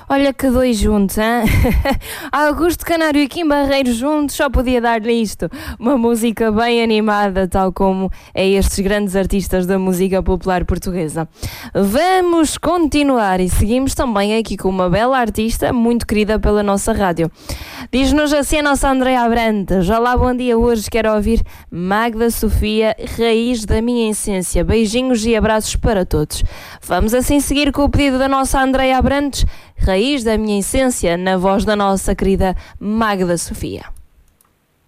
Olha que dois juntos, hein? Augusto Canário e Kim Barreiro juntos, só podia dar-lhe isto. Uma música bem animada, tal como é estes grandes artistas da música popular portuguesa. Vamos continuar e seguimos também aqui com uma bela artista, muito querida pela nossa rádio. Diz-nos assim a nossa Andréia Abrantes. Olá, bom dia, hoje quero ouvir Magda Sofia, Raiz da Minha Essência. Beijinhos e abraços para todos. Vamos assim seguir com o pedido da nossa Andréia Abrantes, Raiz da Minha Essência, na voz da nossa querida Magda Sofia.